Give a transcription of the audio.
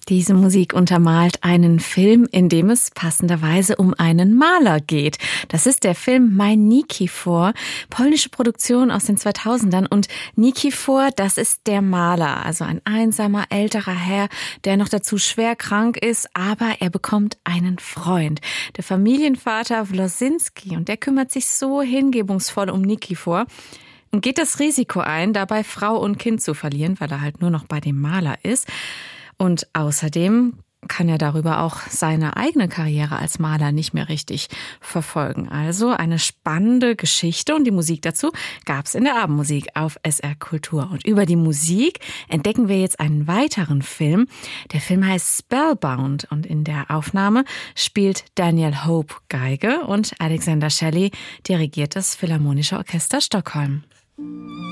Diese Musik untermalt einen Film, in dem es passenderweise um einen Maler geht. Das ist der Film Mein Nikifor, polnische Produktion aus den 2000ern. Und Nikifor, das ist der Maler, also ein einsamer älterer Herr, der noch dazu schwer krank ist, aber er bekommt einen Freund. Der Familienvater Wlosinski, und der kümmert sich so hingebungsvoll um Nikifor und geht das Risiko ein, dabei Frau und Kind zu verlieren, weil er halt nur noch bei dem Maler ist. Und außerdem kann er darüber auch seine eigene Karriere als Maler nicht mehr richtig verfolgen. Also eine spannende Geschichte, und die Musik dazu gab es in der Abendmusik auf SR Kultur. Und über die Musik entdecken wir jetzt einen weiteren Film. Der Film heißt Spellbound, und in der Aufnahme spielt Daniel Hope Geige und Alexander Shelley dirigiert das Philharmonische Orchester Stockholm.